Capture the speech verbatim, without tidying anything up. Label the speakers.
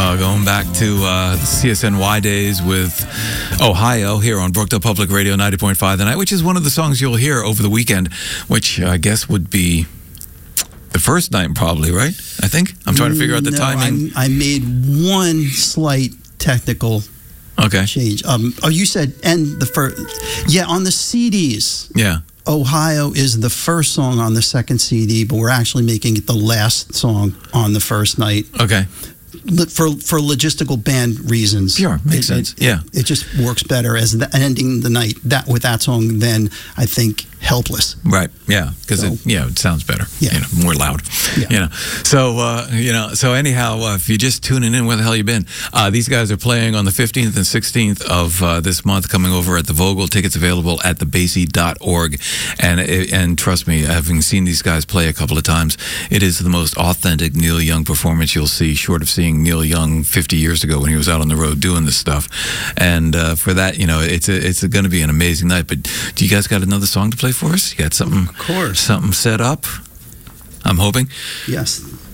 Speaker 1: Uh, going back to uh, the C S N Y days with Ohio here on Brookdale Public Radio ninety point five The Night, which is one of the songs you'll hear over the weekend, which I guess would be the first night probably, right? I think. I'm trying to figure out the
Speaker 2: no,
Speaker 1: timing.
Speaker 2: I, I made one slight technical
Speaker 1: okay.
Speaker 2: change. Um, oh, you said and the first. Yeah, on the C Ds.
Speaker 1: Yeah.
Speaker 2: Ohio is the first song on the second C D, but we're actually making it the last song on the first night.
Speaker 1: Okay.
Speaker 2: For for logistical band reasons.
Speaker 1: Sure, makes
Speaker 2: it,
Speaker 1: sense.
Speaker 2: It,
Speaker 1: yeah.
Speaker 2: It, it just works better as the, ending the night that with that song than, I think, Helpless.
Speaker 1: Right, yeah, because
Speaker 2: so,
Speaker 1: it, yeah, it sounds better,
Speaker 2: yeah.
Speaker 1: you know, more loud,
Speaker 2: yeah.
Speaker 1: you know. So, uh, you know, so anyhow, uh, if you're just tuning in, where the hell you been? Uh, these guys are playing on the fifteenth and sixteenth of uh, this month, coming over at the Vogel. Tickets available at the basie dot org. And, and trust me, having seen these guys play a couple of times, it is the most authentic Neil Young performance you'll see, short of seeing Neil Young fifty years ago when he was out on the road doing this stuff. And uh, for that, you know, it's a, it's going to be an amazing night. But do you guys got another song to play for us? You got something,
Speaker 2: of course,
Speaker 1: something set up? I'm hoping.
Speaker 2: Yes.